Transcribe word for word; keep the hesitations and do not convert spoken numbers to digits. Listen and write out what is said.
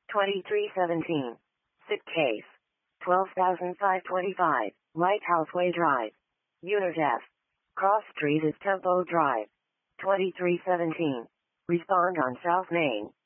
twenty-three seventeen. Sit case. twelve thousand five hundred twenty-five, Lighthouse Way Drive. Unit F. Cross Street is Tempo Drive. twenty-three seventeen. Respond on South Main.